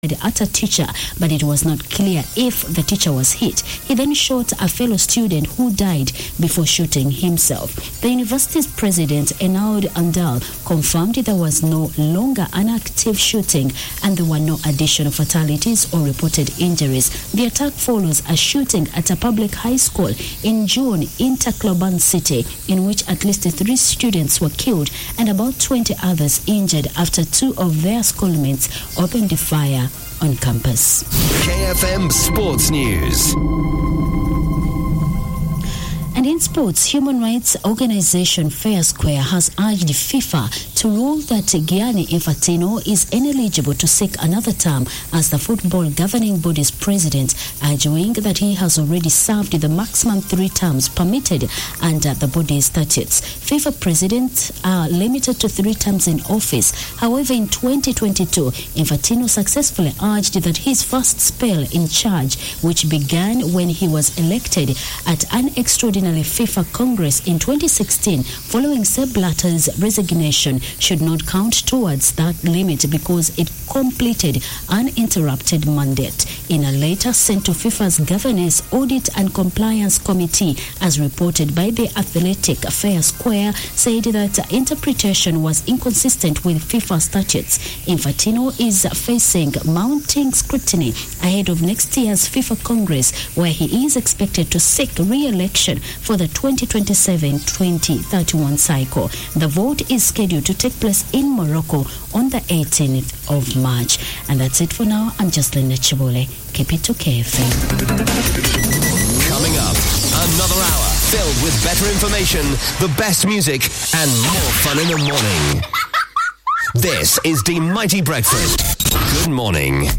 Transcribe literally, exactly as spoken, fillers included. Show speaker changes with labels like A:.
A: at a teacher, but it was not clear if the teacher was hit. He then shot a fellow student who died before shooting himself. The university's president, Enaud Andal, confirmed there was no longer an active shooting and there were no additional fatalities or reported injuries. The attack follows a shooting at a public high school in June in Tacloban City, in which at least three students were killed and about twenty others injured after two of their schoolmates opened fire on campus.
B: K F M Sports News.
A: And in sports, human rights organization Fair Square has urged FIFA to rule that Gianni Infantino is ineligible to seek another term as the football governing body's president, arguing that he has already served the maximum three terms permitted under the body's statutes. FIFA presidents are limited to three terms in office. However, in twenty twenty-two, Infantino successfully urged that his first spell in charge, which began when he was elected at an extraordinary FIFA Congress in twenty sixteen, following Sepp Blatter's resignation, should not count towards that limit because it completed uninterrupted mandate. In a letter sent to FIFA's Governance, Audit and Compliance Committee, as reported by the Athletic, Fair Square said that interpretation was inconsistent with FIFA statutes. Infantino is facing mounting scrutiny ahead of next year's FIFA Congress, where he is expected to seek re-election for the twenty twenty-seven twenty thirty-one cycle. The vote is scheduled to take place in Morocco on the eighteenth of March. And that's it for now. I'm Jocelyn Chibole. Keep it to K F M.
B: Coming up, another hour filled with better information, the best music, and more fun in the morning. This is the Mighty Breakfast. Good morning.